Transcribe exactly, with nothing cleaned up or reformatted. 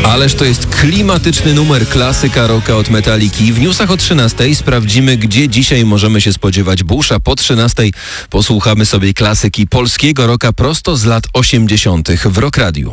Ależ to jest klimatyczny numer klasyka rocka od Metaliki. W newsach o trzynastej sprawdzimy, gdzie dzisiaj możemy się spodziewać Busha. Po trzynastej posłuchamy sobie klasyki polskiego rocka prosto z lat osiemdziesiątych w Rock Radiu.